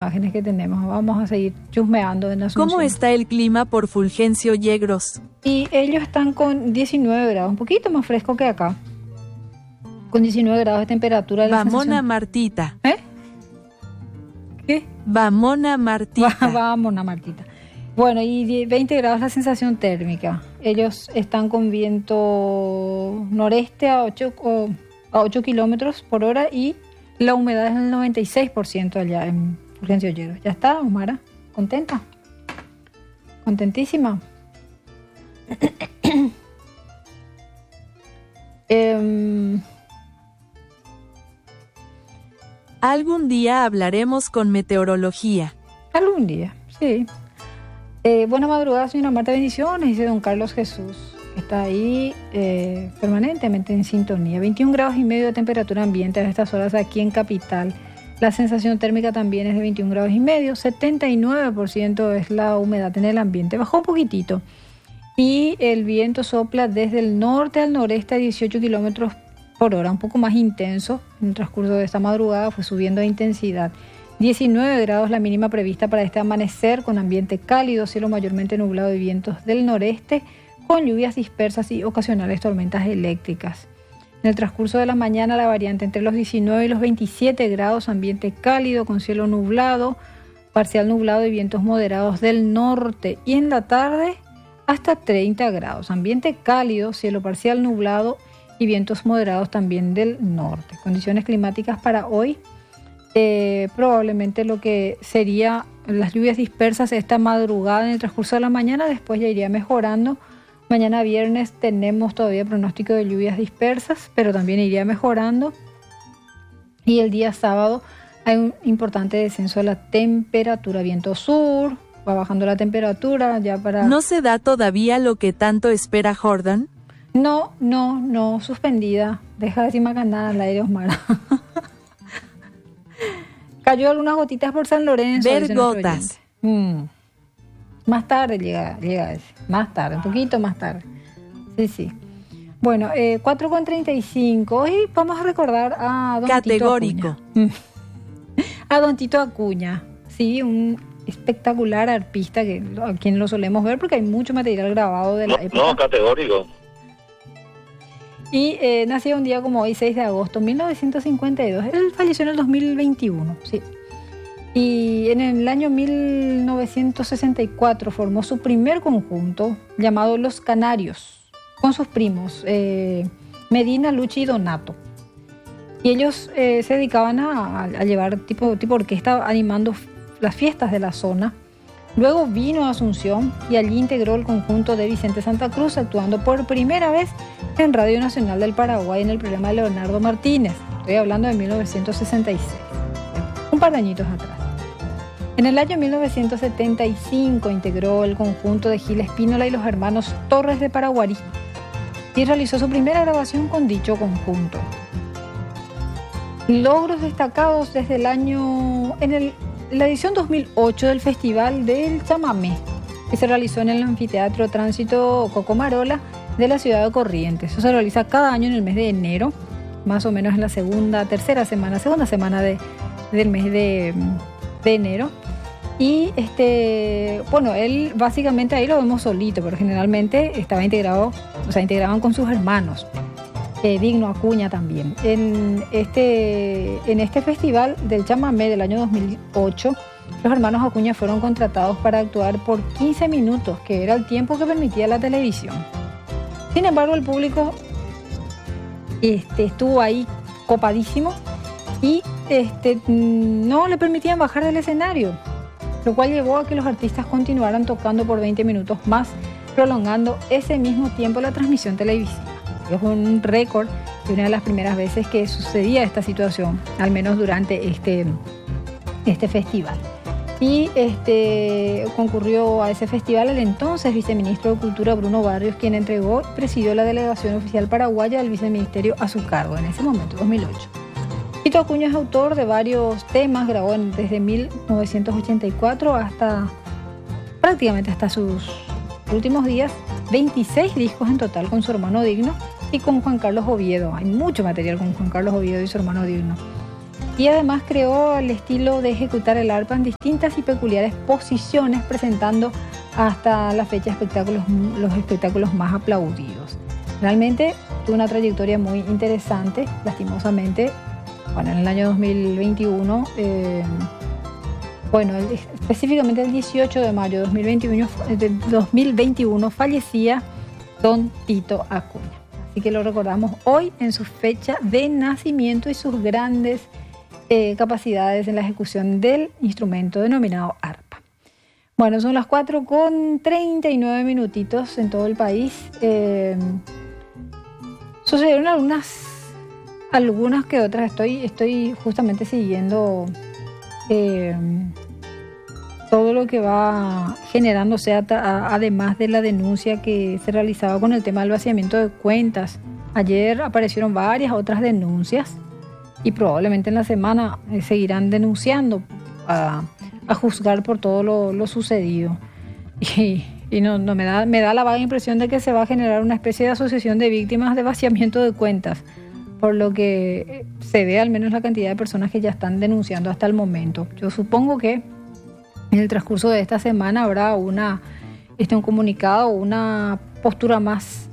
imágenes que tenemos. Vamos a seguir chusmeando en Asunción. ¿Cómo está el clima por Fulgencio Yegros? Y ellos están con 19 grados, un poquito más fresco que acá. Con 19 grados de temperatura. Vamona Martita. ¿Qué? Vamona Martita. Vamona Martita. Bueno, y 20 grados la sensación térmica. Ellos están con viento noreste a 8 kilómetros por hora y la humedad es del 96% allá en Fulgencio Yegros. ¿Ya está, Omara? ¿Contenta? ¿Contentísima? Algún día hablaremos con meteorología. Algún día, sí. Buena madrugada, señora Marta, bendiciones, dice don Carlos Jesús, que está ahí permanentemente en sintonía. 21 grados y medio de temperatura ambiente a estas horas aquí en Capital. La sensación térmica también es de 21 grados y medio, 79% es la humedad en el ambiente, bajó un poquitito. Y el viento sopla desde el norte al noreste a 18 kilómetros por hora, un poco más intenso. En el transcurso de esta madrugada fue subiendo de intensidad. 19 grados la mínima prevista para este amanecer, con ambiente cálido, cielo mayormente nublado y vientos del noreste, con lluvias dispersas y ocasionales tormentas eléctricas. En el transcurso de la mañana la variante entre los 19 y los 27 grados, ambiente cálido con cielo nublado, parcial nublado y vientos moderados del norte. Y en la tarde hasta 30 grados, ambiente cálido, cielo parcial nublado y vientos moderados también del norte. Condiciones climáticas para hoy. Probablemente lo que sería las lluvias dispersas esta madrugada en el transcurso de la mañana, después ya iría mejorando. Mañana viernes tenemos todavía pronóstico de lluvias dispersas, pero también iría mejorando. Y el día sábado hay un importante descenso de la temperatura, viento sur, va bajando la temperatura ya para... ¿No se da todavía lo que tanto espera Jordan? No, suspendida. Deja de decir macanada al aire, Osmara. Cayó algunas gotitas por San Lorenzo. Ver gotas. Más tarde llega ese. Más tarde, un poquito más tarde. Sí. Bueno, 4:35. Hoy vamos a recordar a don Categórico. Tito Acuña. A don Tito Acuña. Sí, un espectacular arpista a quien lo solemos ver porque hay mucho material grabado de la época. No, categórico. Y nació un día como hoy, 6 de agosto de 1952. Él falleció en el 2021, sí. Y en el año 1964 formó su primer conjunto llamado Los Canarios, con sus primos, Medina, Luchi y Donato. Y ellos se dedicaban a llevar tipo orquesta, animando las fiestas de la zona. Luego vino a Asunción y allí integró el conjunto de Vicente Santa Cruz, actuando por primera vez en Radio Nacional del Paraguay en el programa de Leonardo Martínez. Estoy hablando de 1966, un par de añitos atrás. En el año 1975 integró el conjunto de Gil Espínola y los hermanos Torres de Paraguarí y realizó su primera grabación con dicho conjunto. Logros destacados desde el año... la edición 2008 del Festival del Chamamé, que se realizó en el Anfiteatro Tránsito Cocomarola de la ciudad de Corrientes. Eso se realiza cada año en el mes de enero, más o menos en la segunda semana del mes de enero. Y él básicamente ahí lo vemos solito, pero generalmente integraban con sus hermanos. Digno Acuña también. En este festival del chamamé del año 2008, los hermanos Acuña fueron contratados para actuar por 15 minutos, que era el tiempo que permitía la televisión. Sin embargo, el público estuvo ahí copadísimo y no le permitían bajar del escenario, lo cual llevó a que los artistas continuaran tocando por 20 minutos más, prolongando ese mismo tiempo la transmisión televisiva. Es un récord y una de las primeras veces que sucedía esta situación, al menos durante este festival. Y concurrió a ese festival el entonces viceministro de Cultura Bruno Barrios, quien entregó y presidió la delegación oficial paraguaya del viceministerio a su cargo en ese momento, 2008. Tito Acuña es autor de varios temas, grabó desde 1984 prácticamente hasta sus últimos días, 26 discos en total con su hermano Digno y con Juan Carlos Oviedo. Hay mucho material con Juan Carlos Oviedo y su hermano Digno. Y además creó el estilo de ejecutar el arpa en distintas y peculiares posiciones, presentando hasta la fecha los espectáculos más aplaudidos. Realmente tuvo una trayectoria muy interesante. Lastimosamente, bueno, en el año 2021, específicamente el 18 de mayo de 2021 fallecía don Tito Acuña. Así que lo recordamos hoy en su fecha de nacimiento y sus grandes capacidades en la ejecución del instrumento denominado arpa. Bueno, son las 4:39 minutitos en todo el país. Sucedieron algunas que otras. Estoy justamente siguiendo todo lo que va generándose además de la denuncia que se realizaba con el tema del vaciamiento de cuentas. Ayer aparecieron varias otras denuncias y probablemente en la semana seguirán denunciando a juzgar por todo lo sucedido. Y no me da la vaga impresión de que se va a generar una especie de asociación de víctimas de vaciamiento de cuentas, por lo que se ve al menos la cantidad de personas que ya están denunciando hasta el momento. Yo supongo que en el transcurso de esta semana habrá un comunicado, una postura más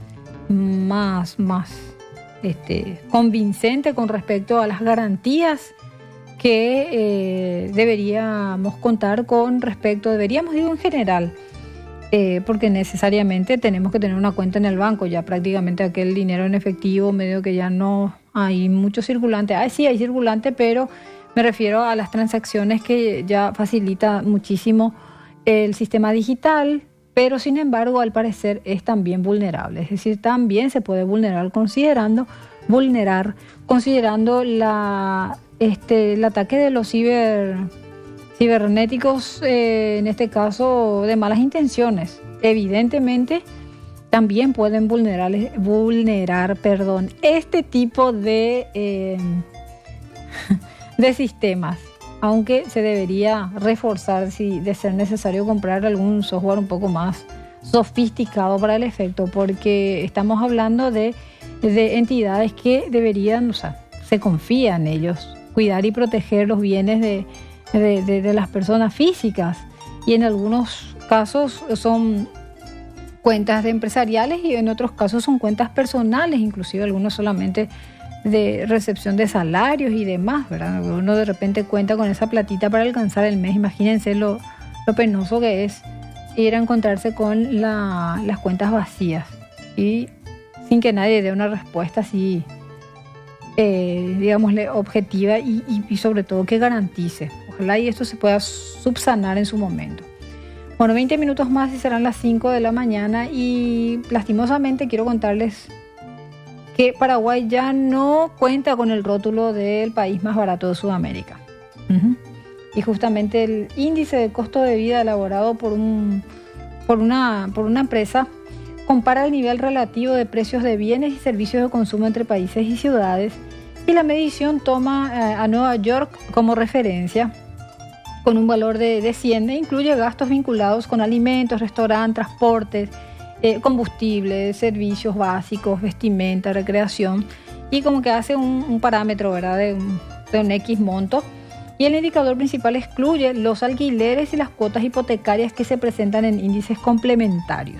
convincente con respecto a las garantías que deberíamos contar digo en general, porque necesariamente tenemos que tener una cuenta en el banco. Ya prácticamente aquel dinero en efectivo, medio que ya no hay mucho circulante. Sí hay circulante, pero me refiero a las transacciones que ya facilita muchísimo el sistema digital, pero sin embargo al parecer es también vulnerable. Es decir, también se puede vulnerar considerando el ataque de los cibernéticos, en este caso de malas intenciones. Evidentemente también pueden vulnerar este tipo de sistemas, aunque se debería reforzar de ser necesario comprar algún software un poco más sofisticado para el efecto, porque estamos hablando de entidades que deberían, se confía en ellos, cuidar y proteger los bienes de las personas físicas, y en algunos casos son cuentas empresariales y en otros casos son cuentas personales, inclusive algunos solamente de recepción de salarios y demás, ¿verdad? Uno de repente cuenta con esa platita para alcanzar el mes. Imagínense lo penoso que es ir a encontrarse con las cuentas vacías y sin que nadie dé una respuesta así, digámosle, objetiva y sobre todo que garantice. Ojalá y esto se pueda subsanar en su momento. Bueno, 20 minutos más y serán las 5 de la mañana y lastimosamente quiero contarles que Paraguay ya no cuenta con el rótulo del país más barato de Sudamérica. Y justamente el índice de costo de vida elaborado por una empresa compara el nivel relativo de precios de bienes y servicios de consumo entre países y ciudades, y la medición toma a Nueva York como referencia con un valor de 100 e incluye gastos vinculados con alimentos, restaurantes, transportes, combustibles, servicios básicos, vestimenta, recreación, y como que hace un parámetro, ¿verdad?, de un X monto. Y el indicador principal excluye los alquileres y las cuotas hipotecarias que se presentan en índices complementarios.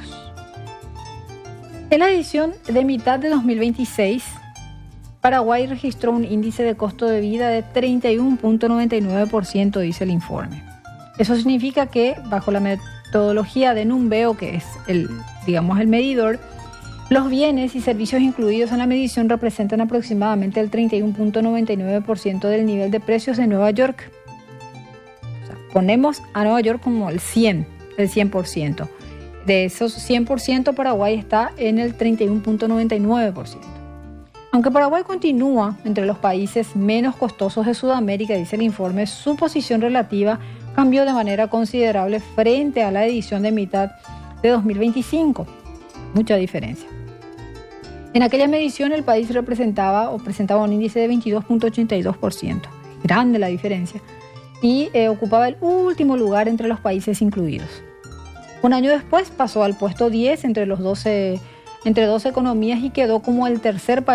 En la edición de mitad de 2026, Paraguay registró un índice de costo de vida de 31.99%, dice el informe. Eso significa que, bajo la metodología de Numbeo, que es el medidor, los bienes y servicios incluidos en la medición representan aproximadamente el 31.99% del nivel de precios de Nueva York. O sea, ponemos a Nueva York como el 100%. De esos 100%, Paraguay está en el 31.99%. Aunque Paraguay continúa entre los países menos costosos de Sudamérica, dice el informe, su posición relativa cambió de manera considerable frente a la edición de mitad de 2025. Mucha diferencia. En aquella medición el país presentaba un índice de 22.82%. Grande la diferencia. Y ocupaba el último lugar entre los países incluidos. Un año después pasó al puesto 10 entre 12 economías y quedó como el tercer país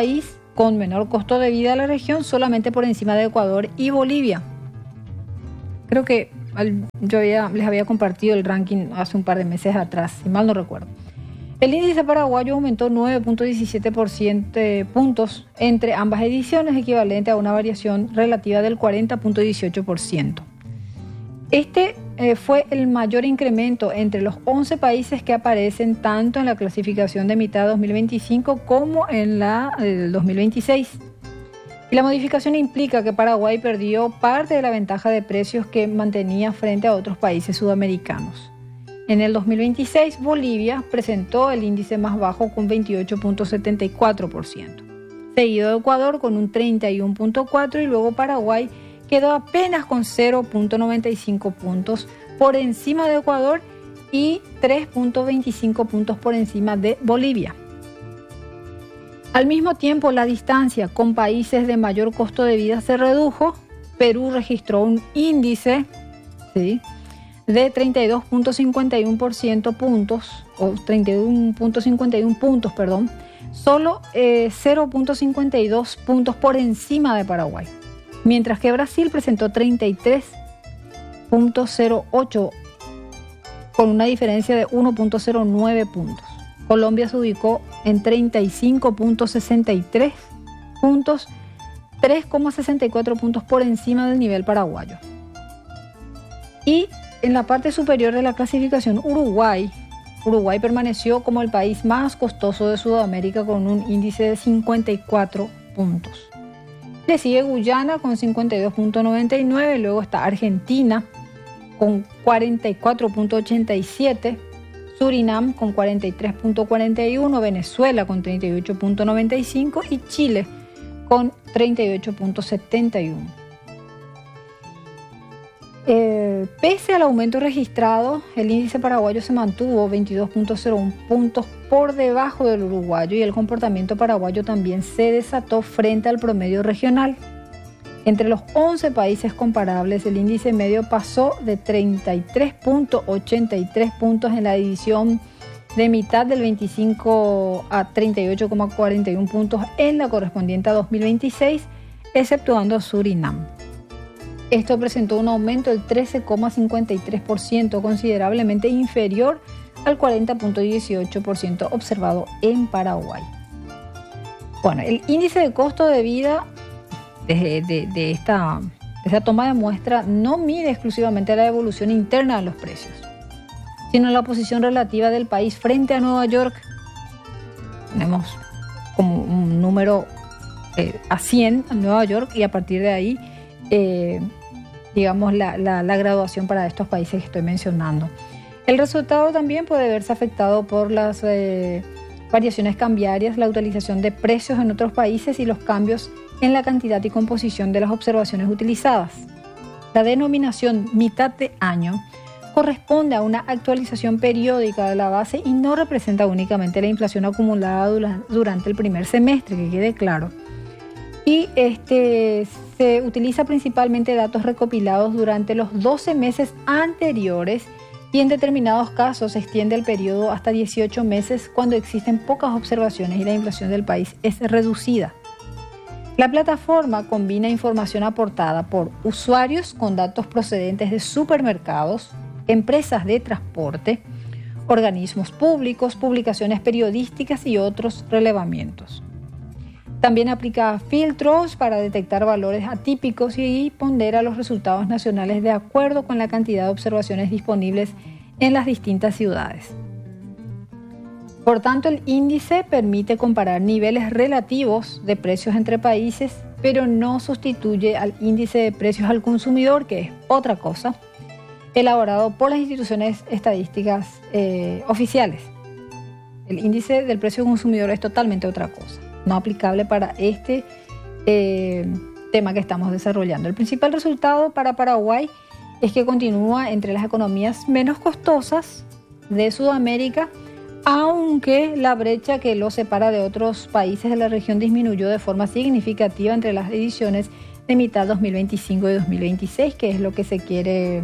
con menor costo de vida de la región, solamente por encima de Ecuador y Bolivia. Creo que les había compartido el ranking hace un par de meses atrás, si mal no recuerdo. El índice paraguayo aumentó 9.17% puntos entre ambas ediciones, equivalente a una variación relativa del 40.18%. Este fue el mayor incremento entre los 11 países que aparecen tanto en la clasificación de mitad 2025 como en la del 2026. Y la modificación implica que Paraguay perdió parte de la ventaja de precios que mantenía frente a otros países sudamericanos. En el 2026, Bolivia presentó el índice más bajo con 28.74%, seguido de Ecuador con un 31.4% y luego Paraguay quedó apenas con 0.95 puntos por encima de Ecuador y 3.25 puntos por encima de Bolivia. Al mismo tiempo, la distancia con países de mayor costo de vida se redujo. Perú registró un índice, ¿sí?, de 32.51% puntos, o 31.51 puntos, perdón, solo 0.52 puntos por encima de Paraguay. Mientras que Brasil presentó 33.08 con una diferencia de 1.09 puntos. Colombia se ubicó en 35.63 puntos, 3,64 puntos por encima del nivel paraguayo. Y en la parte superior de la clasificación, Uruguay permaneció como el país más costoso de Sudamérica con un índice de 54 puntos. Le sigue Guyana con 52.99, luego está Argentina con 44.87, Surinam con 43.41, Venezuela con 38.95 y Chile con 38.71. Pese al aumento registrado, el índice paraguayo se mantuvo 22.01 puntos por debajo del uruguayo y el comportamiento paraguayo también se desató frente al promedio regional. Entre los 11 países comparables, el índice medio pasó de 33.83 puntos en la edición de mitad del 25 a 38.41 puntos en la correspondiente a 2026, exceptuando Surinam. Esto presentó un aumento del 13,53%, considerablemente inferior al 40.18% observado en Paraguay. Bueno, el índice de costo de vida de esta toma de muestra no mide exclusivamente la evolución interna de los precios, sino la posición relativa del país frente a Nueva York. Tenemos como un número a 100 en Nueva York y a partir de ahí digamos la graduación para estos países que estoy mencionando. El resultado también puede verse afectado por las variaciones cambiarias, la utilización de precios en otros países y los cambios en la cantidad y composición de las observaciones utilizadas. La denominación mitad de año corresponde a una actualización periódica de la base y no representa únicamente la inflación acumulada durante el primer semestre, que quede claro. Y se utiliza principalmente datos recopilados durante los 12 meses anteriores y en determinados casos se extiende el periodo hasta 18 meses cuando existen pocas observaciones y la inflación del país es reducida. La plataforma combina información aportada por usuarios con datos procedentes de supermercados, empresas de transporte, organismos públicos, publicaciones periodísticas y otros relevamientos. También aplica filtros para detectar valores atípicos y pondera los resultados nacionales de acuerdo con la cantidad de observaciones disponibles en las distintas ciudades. Por tanto, el índice permite comparar niveles relativos de precios entre países, pero no sustituye al índice de precios al consumidor, que es otra cosa, elaborado por las instituciones estadísticas oficiales. El índice del precio consumidor es totalmente otra cosa, no aplicable para este tema que estamos desarrollando. El principal resultado para Paraguay es que continúa entre las economías menos costosas de Sudamérica, aunque la brecha que lo separa de otros países de la región disminuyó de forma significativa entre las ediciones de mitad 2025 y 2026, que es lo que se quiere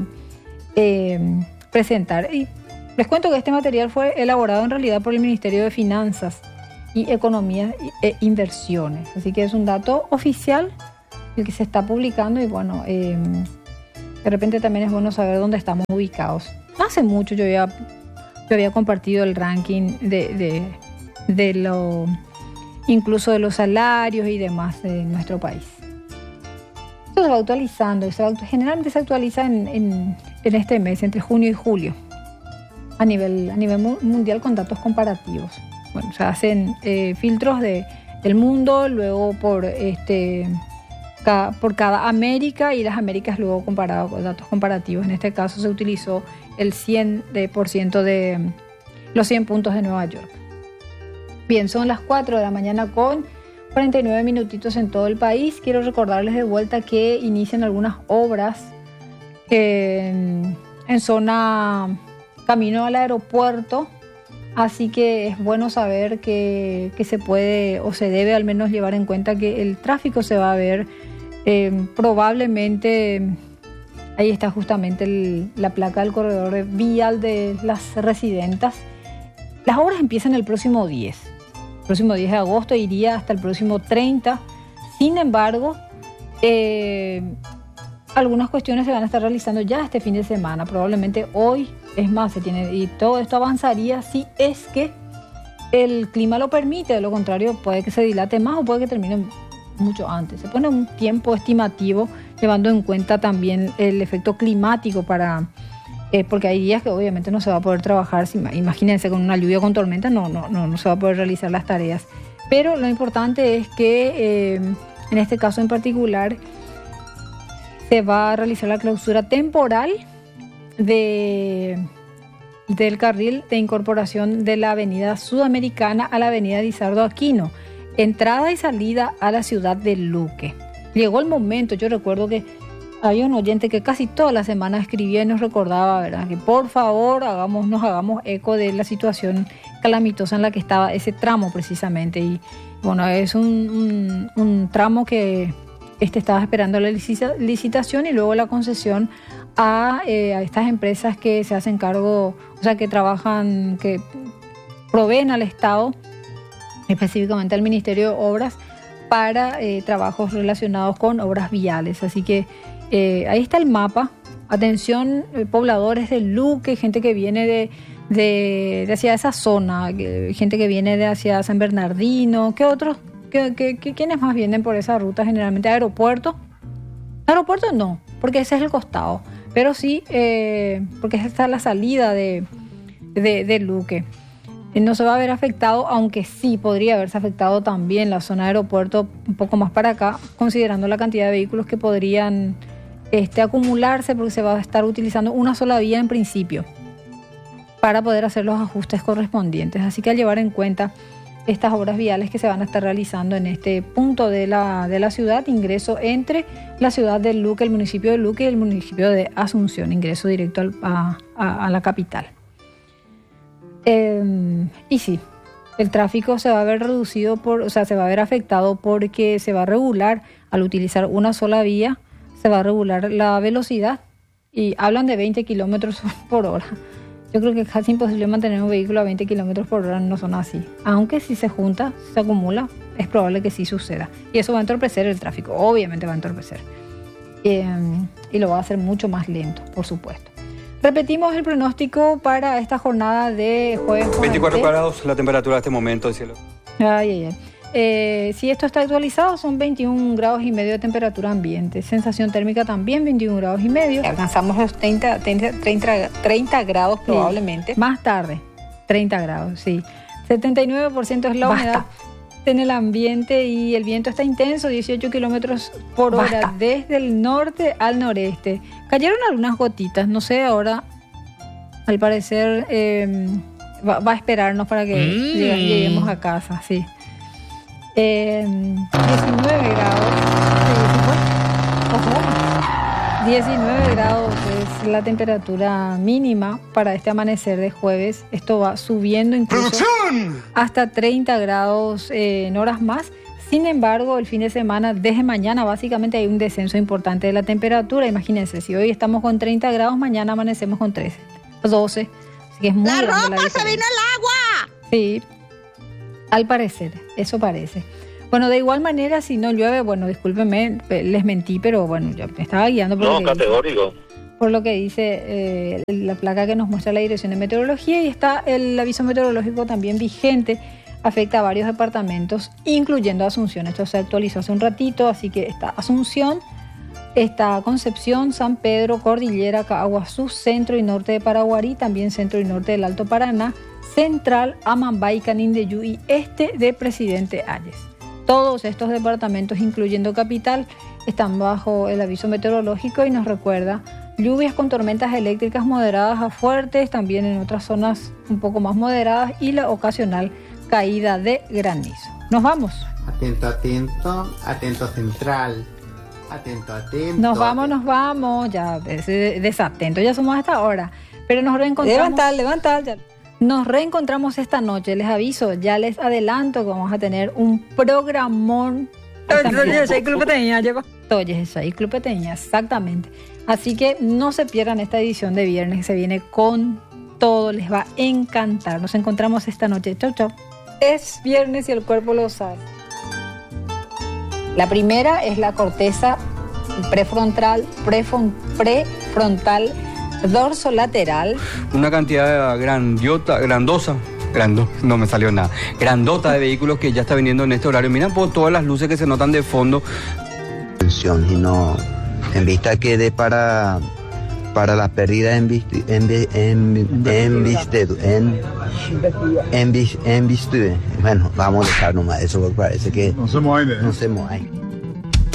presentar. Y les cuento que este material fue elaborado en realidad por el Ministerio de Finanzas y economías e inversiones. Así que es un dato oficial el que se está publicando y bueno, de repente también es bueno saber dónde estamos ubicados. Hace mucho yo había compartido el ranking de lo, incluso de los salarios y demás de nuestro país. Esto se va actualizando, generalmente se actualiza en este mes, entre junio y julio, a nivel mundial con datos comparativos. Bueno, se hacen filtros del mundo, luego por cada América y las Américas luego comparado con datos comparativos. En este caso se utilizó el 100% de los 100 puntos de Nueva York. Bien, son las 4 de la mañana con 49 minutitos en todo el país. Quiero recordarles de vuelta que inician algunas obras en zona camino al aeropuerto. Así que es bueno saber que se puede o se debe al menos llevar en cuenta que el tráfico se va a ver probablemente. Ahí está justamente la placa del corredor vial de las residentas. Las obras empiezan el próximo 10. El próximo 10 de agosto iría hasta el próximo 30. Sin embargo, algunas cuestiones se van a estar realizando ya este fin de semana. Probablemente hoy, es más, y todo esto avanzaría si es que el clima lo permite. De lo contrario, puede que se dilate más o puede que termine mucho antes. Se pone un tiempo estimativo llevando en cuenta también el efecto climático porque hay días que obviamente no se va a poder trabajar. Imagínense, con una lluvia con tormenta no se va a poder realizar las tareas. Pero lo importante es que en este caso en particular se va a realizar la clausura temporal del carril de incorporación de la avenida Sudamericana a la avenida Lizardo Aquino, entrada y salida a la ciudad de Luque. Llegó el momento, yo recuerdo que había un oyente que casi toda la semana escribía y nos recordaba, ¿verdad?, que por favor nos hagamos eco de la situación calamitosa en la que estaba ese tramo precisamente. Y bueno, es un tramo que estaba esperando la licitación y luego la concesión a estas empresas que se hacen cargo, o sea, que trabajan, que proveen al Estado, específicamente al Ministerio de Obras, para trabajos relacionados con obras viales. Así que ahí está el mapa. Atención, pobladores de Luque, gente que viene de hacia esa zona, gente que viene de hacia San Bernardino. ¿Qué otros? ¿Quiénes más vienen por esa ruta? Generalmente aeropuerto. Aeropuerto no, porque ese es el costado. Pero sí, porque esa está la salida de Luque. No se va a ver afectado, aunque sí podría haberse afectado también la zona de aeropuerto un poco más para acá, considerando la cantidad de vehículos que podrían acumularse, porque se va a estar utilizando una sola vía en principio para poder hacer los ajustes correspondientes. Así que al llevar en cuenta estas obras viales que se van a estar realizando en este punto de la ciudad, ingreso entre la ciudad de Luque, el municipio de Luque y el municipio de Asunción, ingreso directo a la capital. Y sí, el tráfico se va a ver reducido, se va a ver afectado porque se va a regular, al utilizar una sola vía, se va a regular la velocidad y hablan de 20 kilómetros por hora. Yo creo que es casi imposible mantener un vehículo a 20 kilómetros por hora, no son así. Aunque si se junta, se acumula, es probable que sí suceda. Y eso va a entorpecer el tráfico, obviamente va a entorpecer. Y lo va a hacer mucho más lento, por supuesto. Repetimos el pronóstico para esta jornada de jueves. 24 grados la temperatura de este momento, cielo. Si esto está actualizado, son 21 grados y medio de temperatura ambiente. Sensación térmica también 21 grados y medio. Alcanzamos los 30 grados probablemente. Sí, más tarde, 30 grados, sí. 79% es la humedad en el ambiente y el viento está intenso, 18 kilómetros por hora desde el norte al noreste. Cayeron algunas gotitas, no sé, ahora al parecer va a esperarnos para que lleguemos a casa, sí. 19 grados, 19 grados es la temperatura mínima para este amanecer de jueves. Esto va subiendo incluso hasta 30 grados en horas más. Sin embargo, el fin de semana, desde mañana, básicamente hay un descenso importante de la temperatura. Imagínense, si hoy estamos con 30 grados, mañana amanecemos con 13, 12. Así que es muy grande la diferencia. ¡Se vino el agua! Sí. Al parecer, eso parece. Bueno, de igual manera, si no llueve, bueno, discúlpenme, les mentí, pero bueno, yo me estaba guiando por categórico. Por lo que dice la placa que nos muestra la Dirección de Meteorología, y está el aviso meteorológico también vigente, afecta a varios departamentos, incluyendo Asunción. Esto se actualizó hace un ratito, así que está Asunción, está Concepción, San Pedro, Cordillera, Caguazú, centro y norte de Paraguarí, también centro y norte del Alto Paraná, Central, Amambay, Canindeyú y este de Presidente Hayes. Todos estos departamentos, incluyendo Capital, están bajo el aviso meteorológico y nos recuerda lluvias con tormentas eléctricas moderadas a fuertes, también en otras zonas un poco más moderadas, y la ocasional caída de granizo. Nos vamos. Atento, atento, atento central. Atento, atento. Nos vamos, ya desatento, ya somos hasta ahora. Pero nos reencontramos. Levantar, ya. Nos reencontramos esta noche, les aviso, ya les adelanto que vamos a tener un programón. Exactamente. Así que no se pierdan esta edición de viernes, que se viene con todo, les va a encantar. Nos encontramos esta noche. Chau, chau. Es viernes y el cuerpo lo sabe. La primera es la corteza prefrontal, dorsolateral. Una cantidad grandota de vehículos que ya está viniendo en este horario. Miren por todas las luces que se notan de fondo. Y no, en vista quede para la pérdida en Bueno, vamos a dejar nomás eso porque parece que no se mueve.